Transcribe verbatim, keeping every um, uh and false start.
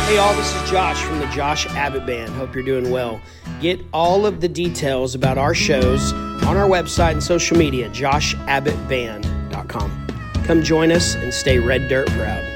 Hey y'all, this is Josh from the Josh Abbott Band. Hope you're doing well. Get all of the details about our shows on our website and social media, josh abbott band dot com. Come join us and stay Red Dirt proud.